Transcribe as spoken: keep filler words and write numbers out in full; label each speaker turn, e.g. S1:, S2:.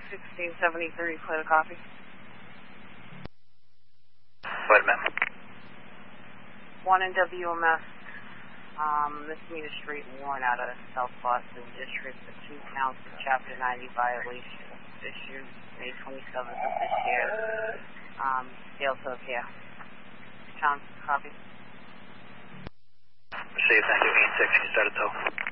S1: sixteen seventy-three, clear the copy.
S2: Wait a minute.
S1: one in W M S, um, Misdemeanor Street, Warren, out of South Boston District, for two counts of Chapter ninety violation, issued May twenty-seventh of this year. Um, Dale Silk here. Tom, copy.
S2: Received, thank you. Ian six, you started to.